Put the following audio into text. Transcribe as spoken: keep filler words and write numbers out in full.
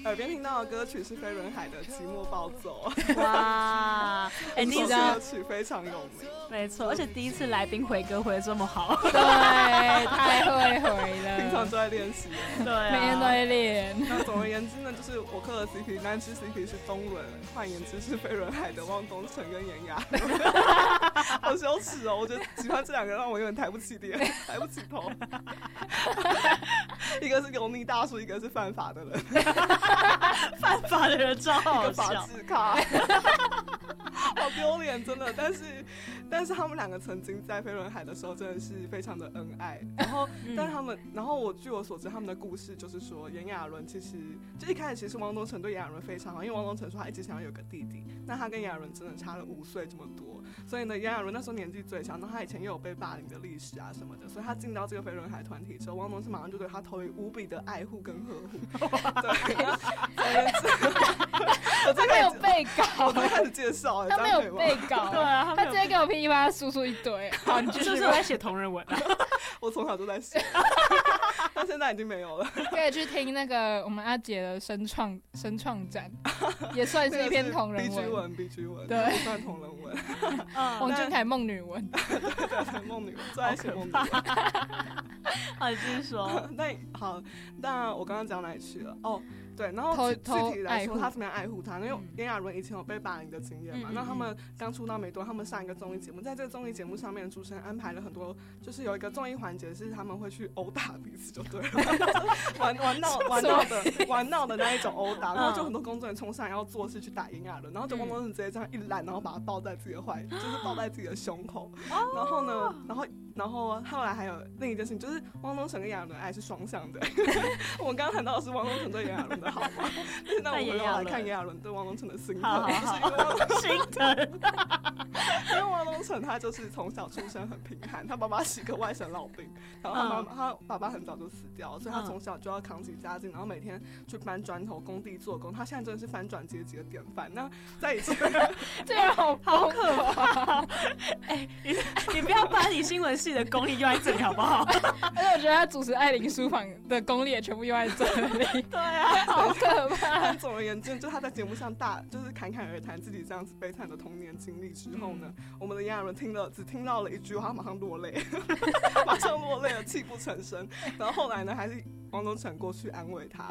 耳边听到的歌曲是飞轮海的《寂寞暴走》。 哇，哎，第一次歌曲非常有名， 没错，而且第一次来宾回歌回得这么好， 对，太会回了， 平常就在练习， 对、啊， 每天都在练。 那总而言之呢，就是我磕的 C P， 男支 C P 是东伦，换言之是飞轮海的汪东城跟炎亚纶。好羞耻哦！我觉得喜欢这两个让我有点抬不起脸，抬不起头。一个是油腻大叔，一个是犯法的人。 犯法的人超好笑， 一个法制咖，好丢脸，真的。但是，但是他们两个曾经在飞轮海的时候真的是非常的恩爱。然后，嗯、但是他们，然后我据我所知，他们的故事就是说，炎亚纶其实就一开始其实汪东城对炎亚纶非常好，因为汪东城说他一直想要有个弟弟，那他跟炎亚纶真的差了五岁这么多，所以呢，炎亚纶那时候年纪最小，那他以前又有被霸凌的历史啊什么的，所以他进到这个飞轮海团体之后，汪东城马上就对他投以无比的爱护跟呵护。对。我他没有被告， 我刚开始介绍， 他没有被告， 对啊， 他直接给我噼里啪啦输出一堆。好，你就是在写同人文啊？ 我从小就在写，但现在已经没有了。 可以去听那个我们阿姐的声创声创展，也算是一篇同人文。 B G 文 ，B G 文， 对， 算同人文。 王俊凯梦女文， 对对，梦女文，最爱写梦女文。 好，你继续说。 那好，那我刚刚讲哪里去了？哦。对，然后具体来说，他怎么样爱护他？因为炎亚纶以前有被霸凌的经验嘛，那、嗯、他们刚出道没多，他们上一个综艺节目，在这个综艺节目上面，主持人安排了很多，就是有一个综艺环节是他们会去殴打彼此，就对了，玩玩闹玩闹的玩闹的那一种殴打，然后就很多工作人员冲上来要做事去打炎亚纶，然后就汪东城直接这样一揽，然后把他抱在自己的怀，就是抱在自己的胸口，然后呢，然后。然后后来还有另一件事情，就是汪东城跟炎亚纶的爱是双向的。我们刚刚谈到的是汪东城对炎亚纶的好嘛，但是那我们要来看炎亚纶对汪东城的心疼， 就是心疼。 因为汪东城他就是从小出生很贫寒，他爸爸是一个外省老兵，然后他妈妈、嗯、他爸爸很早就死掉，所以他从小就要扛起家境，然后每天去搬砖头、工地做工。他现在真的是翻转阶级的典范。那在以前， 这样好好可怕。哎、欸，你你不要把你新闻系的功力用在这里好不好？ 而且我觉得他主持爱玲书房的功力也全部用在这里。 对啊， 好可怕。 总而言之，就他在节目上大就是侃侃而谈自己这样子悲惨的童年经历之后呢，嗯、我们的炎亚纶听了只听到了一句话，马上落泪，马上落泪了，泣不成声。然后后来呢，还是汪东城过去安慰他。